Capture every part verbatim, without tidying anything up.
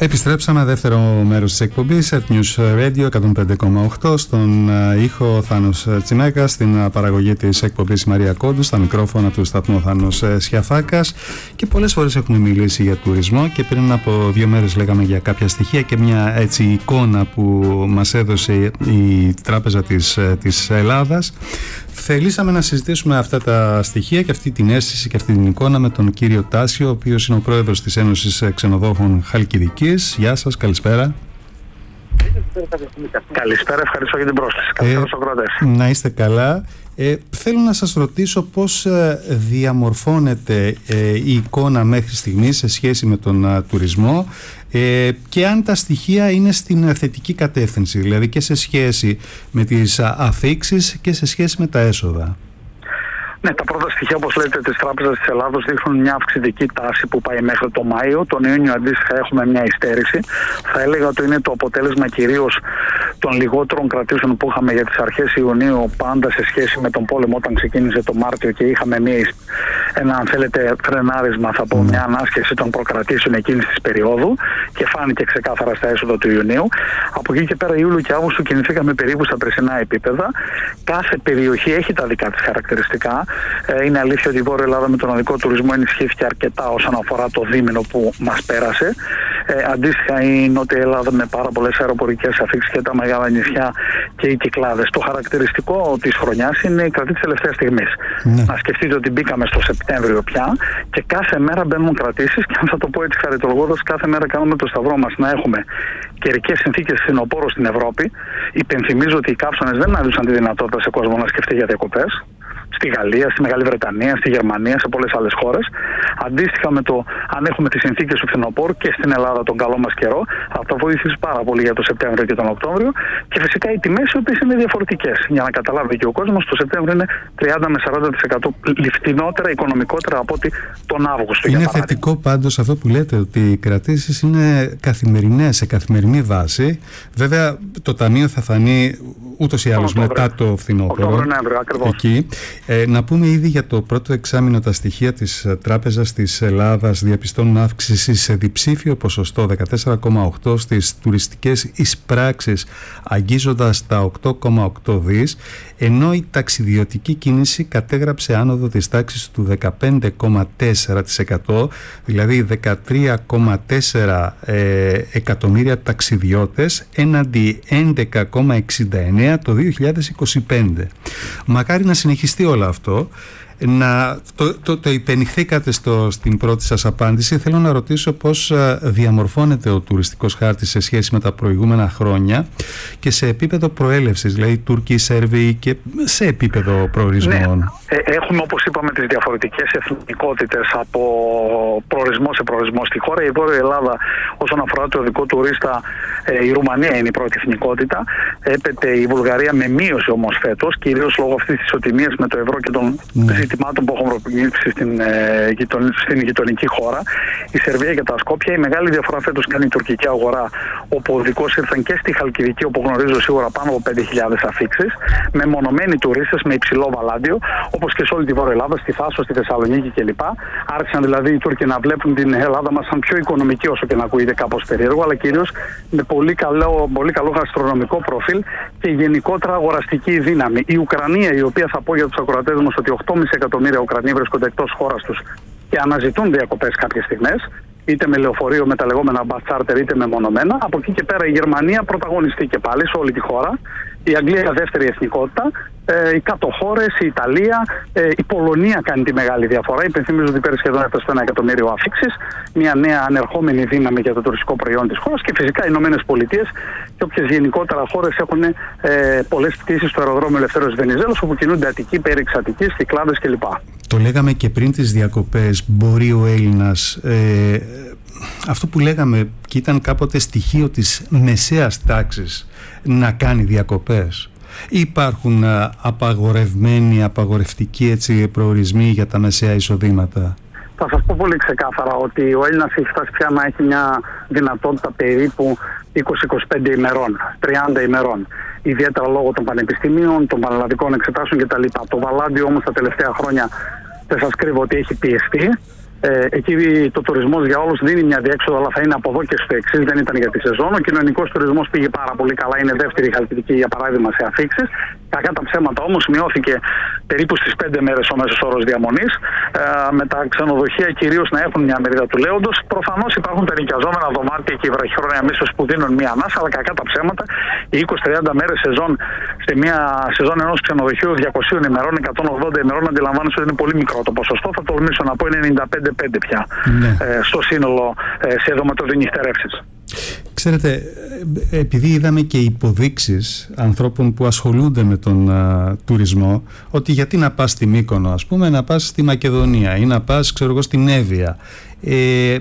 Επιστρέψαμε δεύτερο μέρος της εκπομπής Earth News Radio εκατόν πέντε κόμμα οκτώ. Στον ήχο Θάνος Τσινάκας, στην παραγωγή της εκπομπής Μαρία Κόντου, στα μικρόφωνα του σταθμού Θάνος Σιαφάκας. Και πολλές φορές έχουμε μιλήσει για τουρισμό και πριν από δύο μέρες λέγαμε για κάποια στοιχεία και μια έτσι εικόνα που μας έδωσε η Τράπεζα της, της Ελλάδας. Θελήσαμε να συζητήσουμε αυτά τα στοιχεία και αυτή την αίσθηση και αυτή την εικόνα με τον κύριο Τάσιο, ο οποίος είναι ο πρόεδρος της Ένωσης Ξενοδόχων Χαλκιδικής. Γεια σας, καλησπέρα. Καλησπέρα, ευχαριστώ για την πρόσκληση. Καλησπέρα στους ακροατές. Να είστε καλά. Ε, θέλω να σας ρωτήσω πώς ε, διαμορφώνεται ε, η εικόνα μέχρι στιγμής σε σχέση με τον α, τουρισμό ε, και αν τα στοιχεία είναι στην θετική κατεύθυνση, δηλαδή και σε σχέση με τις αφίξεις και σε σχέση με τα έσοδα. Ναι, τα πρώτα στοιχεία, όπως λέτε, της Τράπεζας της Ελλάδος δείχνουν μια αυξητική τάση που πάει μέχρι το Μάιο. Τον Ιούνιο αντίστοιχα έχουμε μια υστέρηση. Θα έλεγα ότι είναι το αποτέλεσμα κυρίως των λιγότερων κρατήσεων που είχαμε για τις αρχές Ιουνίου, πάντα σε σχέση με τον πόλεμο όταν ξεκίνησε το Μάρτιο και είχαμε μια, ένα, αν θέλετε, φρενάρισμα, θα πω, μια ανάσχεση των προκρατήσεων εκείνης της περίοδου και φάνηκε ξεκάθαρα στα έσοδα του Ιουνίου. Από εκεί και πέρα, Ιούλιο και Αύγουστο κινηθήκαμε περίπου στα περσινά επίπεδα. Κάθε περιοχή έχει τα δικά της χαρακτηριστικά. Είναι αλήθεια ότι η Βόρεια Ελλάδα με τον οδικό τουρισμό ενισχύθηκε αρκετά όσον αφορά το δίμηνο που μας πέρασε. Ε, αντίστοιχα, η Νότια Ελλάδα με πάρα πολλές αεροπορικές αφίξεις και τα μεγάλα νησιά και οι Κυκλάδες. Το χαρακτηριστικό της χρονιάς είναι η κρατή της τελευταίας στιγμής. Ναι. Να σκεφτείτε ότι μπήκαμε στο Σεπτέμβριο πια και κάθε μέρα μπαίνουν κρατήσεις και αν θα το πω έτσι χαριτολογώντας, κάθε μέρα κάνουμε το σταυρό μας να έχουμε καιρικές συνθήκες φθινοπόρου στην Ευρώπη. Υπενθυμίζω ότι οι καύσωνες δεν έδωσαν τη δυνατότητα σε κόσμο να σκεφτεί για διακοπές. Στη Γαλλία, στη Μεγάλη Βρετανία, στη Γερμανία, σε πολλές άλλες χώρες. Αντίστοιχα με το αν έχουμε τις συνθήκες του φθινοπόρου και στην Ελλάδα τον καλό μας καιρό, αυτό βοήθησε πάρα πολύ για το Σεπτέμβριο και τον Οκτώβριο. Και φυσικά οι τιμές οι οποίες είναι διαφορετικές. Για να καταλάβει και ο κόσμος, το Σεπτέμβριο είναι τριάντα με σαράντα τοις εκατό φθηνότερα, οικονομικότερα από ότι τον Αύγουστο. Είναι θετικό πάντως αυτό που λέτε, ότι οι κρατήσεις είναι καθημερινές, σε καθημερινή βάση. Βέβαια, το ταμείο θα φανεί ούτως ή άλλως μετά το φθινόπωρο. Εκεί. Ε, να πούμε ήδη για το πρώτο εξάμηνο τα στοιχεία της Τράπεζας της Ελλάδας διαπιστώνουν αύξηση σε διψήφιο ποσοστό δεκατέσσερα κόμμα οκτώ στις τουριστικές εισπράξεις, αγγίζοντας τα οκτώ κόμμα οκτώ δις, ενώ η ταξιδιωτική κίνηση κατέγραψε άνοδο της τάξης του δεκαπέντε κόμμα τέσσερα τοις εκατό, δηλαδή δεκατρία κόμμα τέσσερα ε, εκατομμύρια ταξιδιώτες έναντι έντεκα κόμμα εξήντα εννέα το δύο χιλιάδες είκοσι πέντε. Μακάρι να συνεχιστεί όλο αυτό. Να, το, το, το υπενηχθήκατε στο, στην πρώτη σας απάντηση. Θέλω να ρωτήσω πώς διαμορφώνεται ο τουριστικός χάρτης σε σχέση με τα προηγούμενα χρόνια και σε επίπεδο προέλευσης, δηλαδή Τούρκοι, Σέρβοι και σε επίπεδο προορισμών. Ναι. Ε, έχουμε, όπως είπαμε, τις διαφορετικές εθνικότητες από προορισμό σε προορισμό στη χώρα. Η Βόρεια Ελλάδα όσον αφορά το οδικό τουρίστα, ε, η Ρουμανία είναι η πρώτη εθνικότητα. Έπεται η Βουλγαρία με μείωση όμως φέτος, κυρίως λόγω αυτής της ισοτιμίας με το ευρώ και των ναι. ζητημάτων που έχουν προκύψει στην, ε, γειτον, στην γειτονική χώρα. Η Σερβία και τα Σκόπια. Η μεγάλη διαφορά φέτος κάνει η τουρκική αγορά, όπου οδικώς ήρθαν και στη Χαλκιδική, όπου γνωρίζω σίγουρα πάνω από πέντε χιλιάδες αφίξεις, με μονομένοι τουρίστες με υψηλό βαλάντιο, όπως και σε όλη τη Βόρεια Ελλάδα, στη Φάσο, στη Θεσσαλονίκη κλπ. Άρχισαν δηλαδή οι Τούρκοι να βλέπουν την Ελλάδα μας σαν πιο οικονομική, όσο και να ακούγεται κάπως περίεργο, αλλά κυρίως με πολύ καλό, πολύ καλό γαστρονομικό προφίλ και γενικότερα αγοραστική δύναμη. Η Ουκρανία, η οποία θα πω για τους ακροατές μας ότι οκτώ κόμμα πέντε εκατομμύρια Ουκρανοί βρίσκονται εκτός χώρας τους και αναζητούν διακοπές κάποιες στιγμές, είτε με λεωφορείο, με τα λεγόμενα bus charter, είτε με μονομένα. Από εκεί και πέρα η Γερμανία πρωταγωνιστεί και πάλι σε όλη τη χώρα. Η Αγγλία δεύτερη εθνικότητα. Ε, οι κάτω χώρες, η Ιταλία, ε, η Πολωνία κάνει τη μεγάλη διαφορά. Υπενθυμίζω ότι πέρυσι σχεδόν έφτασε στο ένα εκατομμύριο αφίξεις. Μια νέα ανερχόμενη δύναμη για το τουριστικό προϊόν της χώρας. Και φυσικά οι Ηνωμένες Πολιτείες και όποιες γενικότερα χώρες έχουν ε, πολλές πτήσεις στο αεροδρόμιο Ελευθέρωσης Βενιζέλος, όπου κινούνται Αττική, Πέριξ Αττικής, Κυκλάδες κλπ. Το λέγαμε και πριν τις διακοπές, μπορεί ο Έλληνας. Ε, αυτό που λέγαμε και ήταν κάποτε στοιχείο της μεσαίας τάξης να κάνει διακοπές. Υπάρχουν απαγορευμένοι, απαγορευτικοί έτσι, προορισμοί για τα μεσαία εισοδήματα? Θα σας πω πολύ ξεκάθαρα ότι ο Έλληνας έχει φτάσει πια να έχει μια δυνατότητα περίπου είκοσι με είκοσι πέντε ημερών, τριάντα ημερών. Ιδιαίτερα λόγω των πανεπιστημίων, των πανελλαδικών εξετάσεων κτλ. Το βαλάντιο όμως τα τελευταία χρόνια δεν σας κρύβω ότι έχει πιεστεί. Ε, εκεί το τουρισμός για όλους δίνει μια διέξοδο, αλλά θα είναι από εδώ και στο εξής, δεν ήταν για τη σεζόν. Ο κοινωνικός τουρισμός πήγε πάρα πολύ καλά, είναι δεύτερη η Χαλκιδική για παράδειγμα σε αφίξεις. Κακά τα ψέματα όμως, μειώθηκε περίπου στις πέντε μέρες ο μέσος όρος διαμονής. Ε, με τα ξενοδοχεία κυρίως να έχουν μια μερίδα του λέοντος. Προφανώς υπάρχουν τα νοικιαζόμενα δωμάτια και η βραχυχρόνια μίσθωση που δίνουν μια ανάσα, αλλά κακά τα ψέματα. Οι είκοσι με τριάντα μέρες σεζόν σε μια σεζόν ενός ξενοδοχείου διακόσιες ημερών, εκατόν ογδόντα ημερών, αντιλαμβάνεσαι ότι είναι πολύ μικρό το ποσοστό. Θα τολμήσω να πω είναι ενενήντα πέντε πέντε πια ναι. ε, στο σύνολο ε, σε δωματιοδυνυχτερεύσεις. Ξέρετε, επειδή είδαμε και υποδείξεις ανθρώπων που ασχολούνται με τον α, τουρισμό, ότι γιατί να πας στη Μύκονο, ας πούμε, να πας στη Μακεδονία ή να πας, ξέρω εγώ, στην Εύβοια. Ε, ε,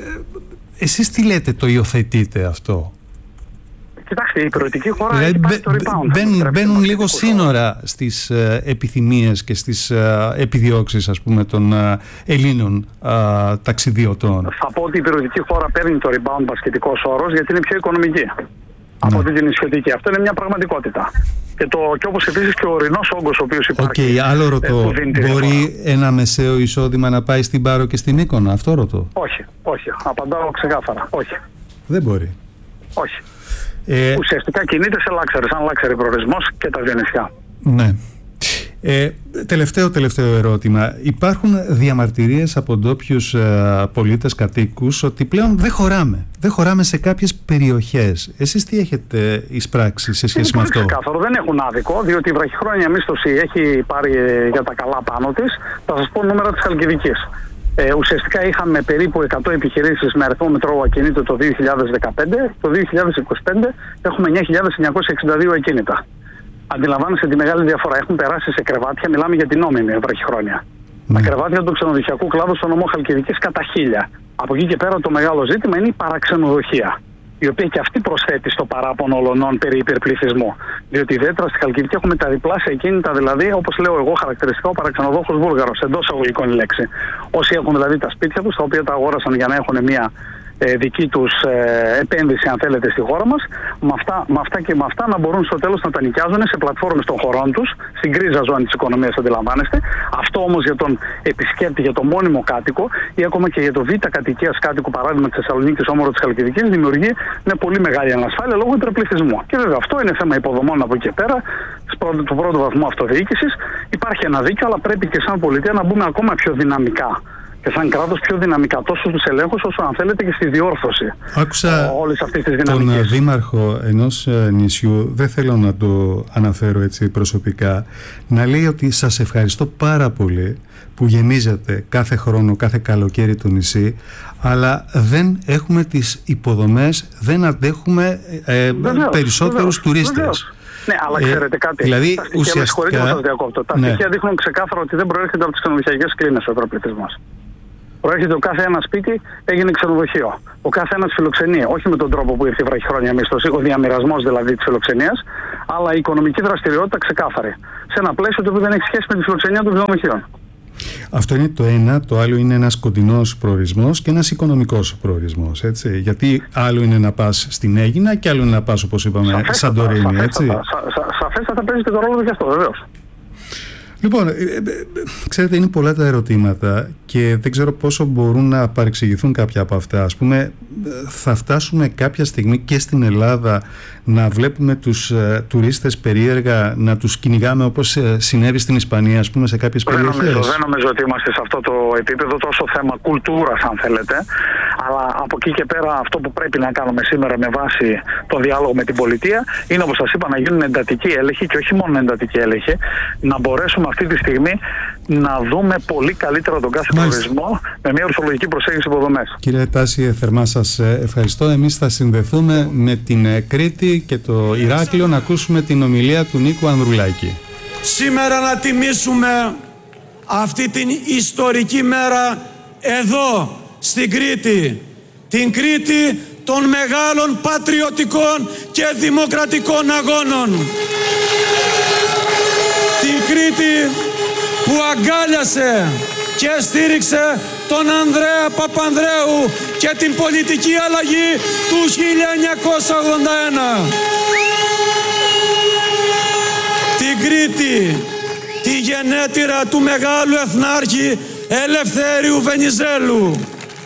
εσείς τι λέτε, το υιοθετείτε αυτό? Κοιτάξτε, η προαιρετική χώρα δηλαδή, έχει πάρει το rebound. Μπαίνουν, μπαίνουν λίγο σύνορα στις ε, επιθυμίες και στις ε, επιδιώξεις, ας πούμε, των ε, Ελλήνων ε, ταξιδιωτών. Θα πω ότι η προαιρετική χώρα παίρνει το rebound μπασκετικός όρος γιατί είναι πιο οικονομική ναι. από ότι την νησιωτική. Αυτό είναι μια πραγματικότητα. Και, το, και όπως επίσης και ο ορεινός όγκος ο οποίος υπάρχει. Οκ, okay, άλλο ρωτώ. Ε, μπορεί ένα μεσαίο εισόδημα να πάει στην Πάρο και στην Μύκονο? Αυτό ρωτώ. Όχι, όχι. Απαντάω ξεκάθαρα. Όχι. Δεν μπορεί. Όχι. Ε, Ουσιαστικά κινείται σε λάξερ, σαν λάξερ προορισμός και τα δύο νησιά. Ναι. Ε, τελευταίο τελευταίο ερώτημα. Υπάρχουν διαμαρτυρίες από ντόπιους ε, πολίτες, κατοίκους, ότι πλέον δεν χωράμε. Δεν χωράμε σε κάποιες περιοχές. Εσείς τι έχετε εισπράξει σε σχέση είναι με αυτό? Ξεκάθαρο, δεν έχουν άδικο, διότι η βραχυχρόνια μίσθωση έχει πάρει για τα καλά πάνω της. Θα σας πω νούμερα της Χαλκιδικής. Ε, ουσιαστικά είχαμε περίπου εκατό επιχειρήσεις με αριθμό μετρώου ακινήτου το δύο χιλιάδες δεκαπέντε. Το δύο χιλιάδες είκοσι πέντε έχουμε εννιά χιλιάδες εννιακόσια εξήντα δύο ακίνητα. Αντιλαμβάνεσαι τη μεγάλη διαφορά. Έχουν περάσει σε κρεβάτια, μιλάμε για την νόμιμη βραχυχρόνια. Mm. Τα κρεβάτια του ξενοδοχειακού κλάδου στο νομό Χαλκιδικής κατά χίλια. Από εκεί και πέρα το μεγάλο ζήτημα είναι η παραξενοδοχεία, η οποία και αυτή προσθέτει στο παράπονο ολονών περί υπερπληθυσμού. Διότι ιδιαίτερα στη Χαλκιδική έχουμε τα διπλάσια ακίνητα, δηλαδή, όπως λέω εγώ χαρακτηριστικά, ο παραξενοδόχος Βούλγαρος, εντός αγωγικών η λέξη. Όσοι έχουν δηλαδή τα σπίτια τους, τα οποία τα αγόρασαν για να έχουν μια ε, δική τους ε, επένδυση, αν θέλετε, στη χώρα μας, με αυτά, με αυτά και με αυτά να μπορούν στο τέλος να τα νοικιάζουν σε πλατφόρμες των χωρών τους, στην γκρίζα ζώνη της οικονομίας, αντιλαμβάνεστε. Αυτό όμως για τον επισκέπτη, για τον μόνιμο κάτοικο ή ακόμα και για το β' κατοικίας κάτοικο, παράδειγμα της Θεσσαλονίκης, Όμορο της Χαλκιδικής, δημιουργεί μια πολύ μεγάλη ανασφάλεια λόγω υπερπληθυσμού. Και βέβαια αυτό είναι θέμα υποδομών από εκεί και πέρα, του πρώτου βαθμού αυτοδιοίκησης. Υπάρχει ένα δίκαιο, αλλά πρέπει και σαν πολιτεία να μπούμε ακόμα πιο δυναμικά. Και σαν κράτος πιο δυναμικά τόσο στους ελέγχους όσο αν θέλετε και στη διόρθωση. Άκουσα όλης αυτής της τον δήμαρχο ενός νησιού, δεν θέλω να το αναφέρω έτσι προσωπικά, να λέει ότι σας ευχαριστώ πάρα πολύ που γεμίζετε κάθε χρόνο, κάθε καλοκαίρι το νησί, αλλά δεν έχουμε τις υποδομές, δεν αντέχουμε ε, βεβαίως, περισσότερους βεβαίως, τουρίστες. Βεβαίως. Ναι, αλλά ξέρετε κάτι. Δηλαδή, τα στοιχεία, ουσιαστικά... σας διακόπτω. Τα ναι. στοιχεία δείχνουν ξεκάθαρα ότι δεν προέρχεται από τις ξενοδοχειακές κλίνες ο υπερπληθυσμός. Προέρχεται ο κάθε ένα σπίτι, έγινε ξενοδοχείο. Ο κάθε ένα φιλοξενεί, όχι με τον τρόπο που ήρθε η βραχυχρόνια μίσθωση, ο διαμοιρασμός δηλαδή της φιλοξενίας, αλλά η οικονομική δραστηριότητα ξεκάθαρη. Σε ένα πλαίσιο το οποίο δεν έχει σχέση με τη φιλοξενία των ξενοδοχείων. Αυτό είναι το ένα. Το άλλο είναι ένας κοντινός προορισμός και ένας οικονομικός προορισμός. Έτσι. Γιατί άλλο είναι να πας στην Αίγινα και άλλο είναι να πας, όπως είπαμε, σαφέστατα, Σαντορίνη. Έτσι. Σαφέστατα παίζει και το ρόλο του και αυτό, βεβαίως. Λοιπόν, ξέρετε, είναι πολλά τα ερωτήματα και δεν ξέρω πόσο μπορούν να παρεξηγηθούν κάποια από αυτά. Ας πούμε, θα φτάσουμε κάποια στιγμή και στην Ελλάδα να βλέπουμε τους ε, τουρίστες περίεργα, να τους κυνηγάμε όπως ε, συνέβη στην Ισπανία, ας πούμε, σε κάποιες δεν περιοχές. Νομίζω, δεν νομίζω ότι είμαστε σε αυτό το επίπεδο, τόσο θέμα κουλτούρας, αν θέλετε. Αλλά από εκεί και πέρα, αυτό που πρέπει να κάνουμε σήμερα με βάση το διάλογο με την πολιτεία είναι, όπως σας είπα, να γίνουν εντατικοί έλεγχοι και όχι μόνο εντατικοί έλεγχοι, να μπορέσουμε αυτή τη στιγμή να δούμε πολύ καλύτερα τον κάθε προορισμό με μια ορθολογική προσέγγιση υποδομές. Κύριε Τάση, θερμά σας ευχαριστώ. Εμείς θα συνδεθούμε με την Κρήτη και το Ηράκλειο να ακούσουμε την ομιλία του Νίκου Ανδρουλάκη. Σήμερα να τιμήσουμε αυτή την ιστορική μέρα εδώ στην Κρήτη. Την Κρήτη των μεγάλων πατριωτικών και δημοκρατικών αγώνων. Την Κρήτη που αγκάλιασε και στήριξε τον Ανδρέα Παπανδρέου και την πολιτική αλλαγή του χίλια εννιακόσια ογδόντα ένα. Την Κρήτη, τη γενέτειρα του μεγάλου εθνάρχη Ελευθέριου Βενιζέλου.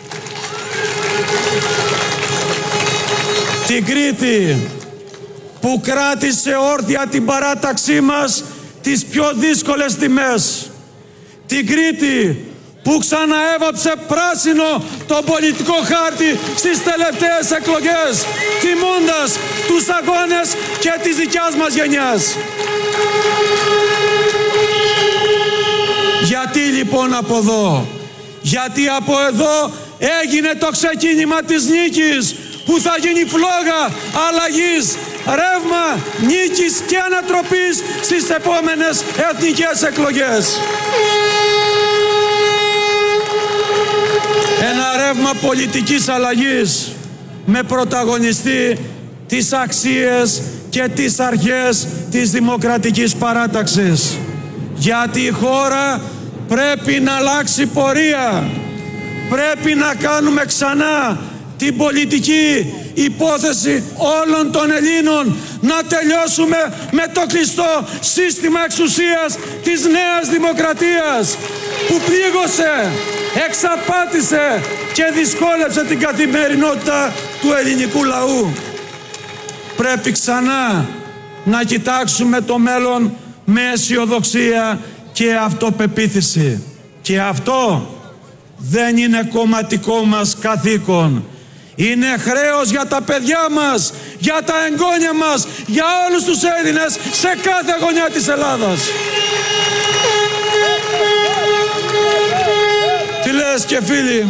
Την Κρήτη που κράτησε όρθια την παράταξή μας τις πιο δύσκολες τιμές. Την Κρήτη που ξαναέβαψε πράσινο τον πολιτικό χάρτη στις τελευταίες εκλογές, τιμώντας τους αγώνες και της δικιάς μας γενιάς. Γιατί λοιπόν από εδώ? Γιατί από εδώ έγινε το ξεκίνημα της νίκης, που θα γίνει φλόγα αλλαγής, ρεύμα νίκης και ανατροπής στις επόμενες εθνικές εκλογές. Ένα ρεύμα πολιτικής αλλαγής με πρωταγωνιστή τις αξίες και τις αρχές της δημοκρατικής παράταξης. Γιατί η χώρα πρέπει να αλλάξει πορεία. Πρέπει να κάνουμε ξανά την πολιτική υπόθεση όλων των Ελλήνων, να τελειώσουμε με το κλειστό σύστημα εξουσίας της νέας δημοκρατίας που πλήγωσε, εξαπάτησε και δυσκόλεψε την καθημερινότητα του ελληνικού λαού. Πρέπει ξανά να κοιτάξουμε το μέλλον με αισιοδοξία και αυτοπεποίθηση. Και αυτό δεν είναι κομματικό μας καθήκον. Είναι χρέος για τα παιδιά μας, για τα εγγόνια μας, για όλους τους Έλληνες σε κάθε γωνιά της Ελλάδας. Φίλες και φίλοι,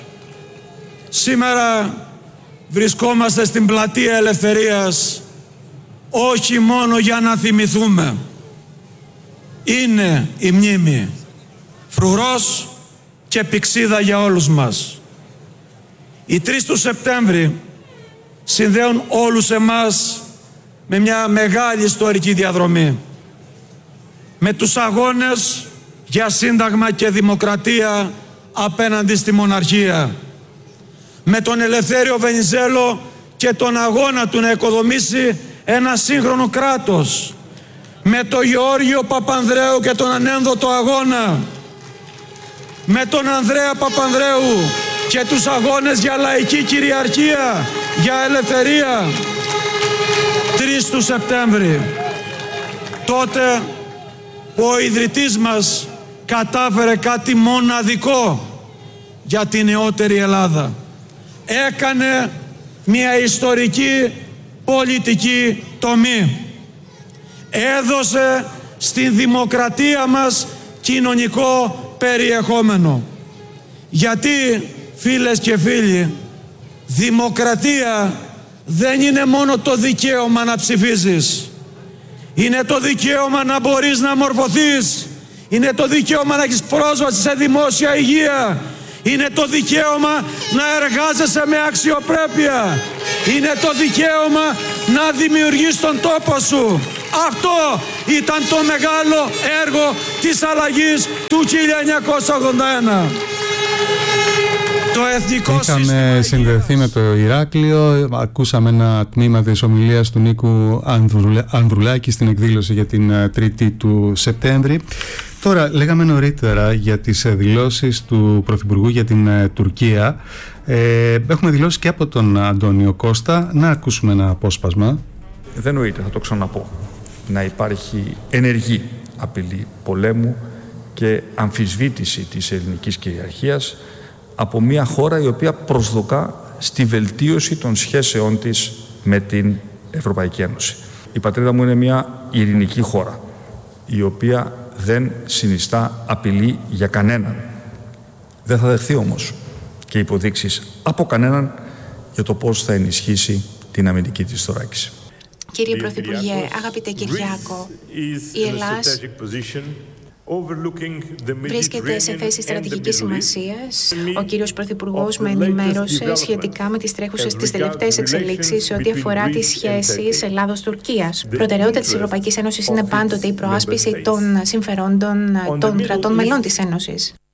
σήμερα βρισκόμαστε στην Πλατεία Ελευθερίας όχι μόνο για να θυμηθούμε. Είναι η μνήμη φρουρός και πηξίδα για όλους μας. Οι τρεις του Σεπτέμβρη συνδέουν όλους εμάς με μια μεγάλη ιστορική διαδρομή. Με τους αγώνες για σύνταγμα και δημοκρατία απέναντι στη μοναρχία. Με τον Ελευθέριο Βενιζέλο και τον αγώνα του να οικοδομήσει ένα σύγχρονο κράτος. Με τον Γεώργιο Παπανδρέου και τον ανένδοτο αγώνα. Με τον Ανδρέα Παπανδρέου και τους αγώνες για λαϊκή κυριαρχία, για ελευθερία. τρεις του Σεπτέμβρη, τότε ο ιδρυτής μας κατάφερε κάτι μοναδικό για την νεότερη Ελλάδα. Έκανε μια ιστορική πολιτική τομή. Έδωσε στην δημοκρατία μας κοινωνικό περιεχόμενο. Γιατί, φίλες και φίλοι, δημοκρατία δεν είναι μόνο το δικαίωμα να ψηφίζεις. Είναι το δικαίωμα να μπορείς να μορφωθείς. Είναι το δικαίωμα να έχεις πρόσβαση σε δημόσια υγεία. Είναι το δικαίωμα να εργάζεσαι με αξιοπρέπεια. Είναι το δικαίωμα να δημιουργείς τον τόπο σου. Αυτό ήταν το μεγάλο έργο της αλλαγής του χίλια εννιακόσια ογδόντα ένα. Το εθνικό Είχαμε συνδεθεί με το Ηράκλειο, ακούσαμε ένα τμήμα της ομιλίας του Νίκου Ανδρουλα... Ανδρουλάκη στην εκδήλωση για την τρίτη του Σεπτέμβρη. Τώρα, λέγαμε νωρίτερα για τις δηλώσεις του Πρωθυπουργού για την Τουρκία. Ε, έχουμε δηλώσει και από τον Αντώνιο Κώστα. Να ακούσουμε ένα απόσπασμα. Δεν νοείται, θα το ξαναπώ, να υπάρχει ενεργή απειλή πολέμου και αμφισβήτηση της ελληνικής κυριαρχίας από μια χώρα η οποία προσδοκά στη βελτίωση των σχέσεών της με την Ευρωπαϊκή Ένωση. Η πατρίδα μου είναι μια ειρηνική χώρα, η οποία δεν συνιστά απειλή για κανέναν. Δεν θα δεχθεί όμως και υποδείξεις από κανέναν για το πώς θα ενισχύσει την αμυντική της θωράκιση. Κύριε Πρωθυπουργέ, αγαπητέ Κυριάκο, η Ελλάς βρίσκεται σε θέση στρατηγικής σημασίας. Ο κύριος Πρωθυπουργός με ενημέρωσε σχετικά με τις τρέχουσες τις τελευταίες εξελίξεις σε ό,τι αφορά τις σχέσεις Ελλάδος-Τουρκίας. Προτεραιότητα της Ευρωπαϊκής Ένωσης είναι πάντοτε η προάσπιση των συμφερόντων των κρατών μελών της Ένωσης.